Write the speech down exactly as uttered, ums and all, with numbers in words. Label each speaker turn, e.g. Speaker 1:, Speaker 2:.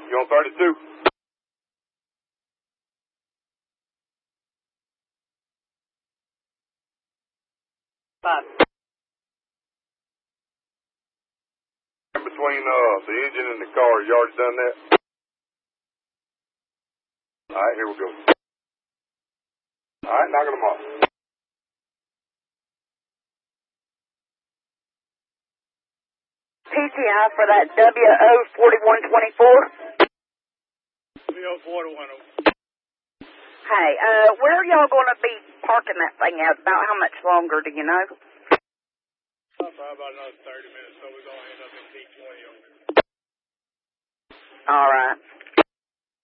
Speaker 1: You on thirty-two?
Speaker 2: Five.
Speaker 1: Between uh the engine and the car, you already done that? Alright, here we go. Alright, knocking them off.
Speaker 2: P T I for that W O forty-one twenty-four.
Speaker 3: W O forty-one.
Speaker 2: Hey, uh, where are y'all going to be parking that thing at? About how much longer, do you know?
Speaker 3: Probably about another thirty minutes, so we're going to end up in T twenty.
Speaker 2: All right.